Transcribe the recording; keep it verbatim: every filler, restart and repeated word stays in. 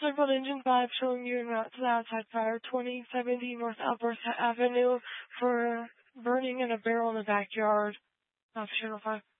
Circled engine five showing you en route to the outside fire, twenty seventy North Alberta Avenue for burning in a barrel in the backyard. Off Channel five.